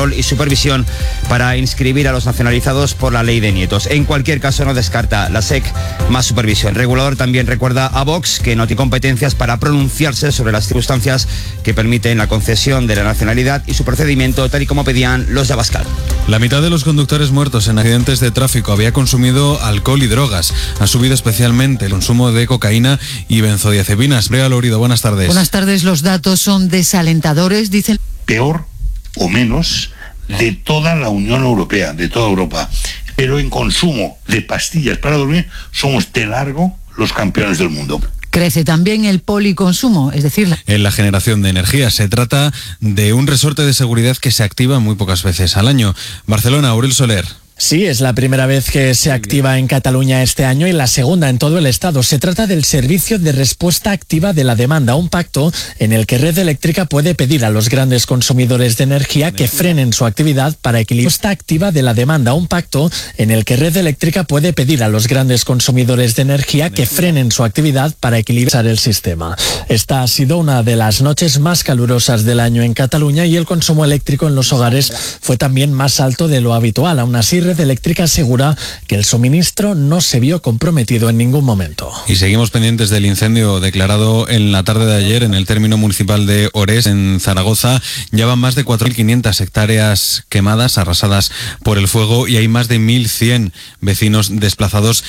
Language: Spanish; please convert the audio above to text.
control y supervisión para inscribir a los nacionalizados por la ley de nietos. En cualquier caso, no descarta la SEC más supervisión. El regulador también recuerda a Vox que no tiene competencias para pronunciarse sobre las circunstancias que permiten la concesión de la nacionalidad y su procedimiento, tal y como pedían los de Abascal. La mitad de los conductores muertos en accidentes de tráfico había consumido alcohol y drogas. Ha subido especialmente el consumo de cocaína y benzodiazepinas. Brea Lorido, buenas tardes. Buenas tardes, los datos son desalentadores, dicen. Peor o menos de toda la Unión Europea, de toda Europa. Pero en consumo de pastillas para dormir somos de largo los campeones del mundo. Crece también el policonsumo, es decir, en la generación de energía. Se trata de un resorte de seguridad que se activa muy pocas veces al año. Barcelona, Aurel Soler. Sí, es la primera vez que se activa en Cataluña este año y la segunda en todo el Estado. Se trata del Servicio de Respuesta Activa de la Demanda, un pacto en el que Red Eléctrica puede pedir a los grandes consumidores de energía que frenen su actividad para equilibrar. Respuesta Activa de la Demanda, un pacto en el que Red Eléctrica puede pedir a los grandes consumidores de energía que frenen su actividad para equilibrar el sistema. Esta ha sido una de las noches más calurosas del año en Cataluña y el consumo eléctrico en los hogares fue también más alto de lo habitual. Aún así, Red Eléctrica asegura que el suministro no se vio comprometido en ningún momento. Y seguimos pendientes del incendio declarado en la tarde de ayer en el término municipal de Orés, en Zaragoza. Ya van más de 4.500 hectáreas quemadas, arrasadas por el fuego, y hay más de 1.100 vecinos desplazados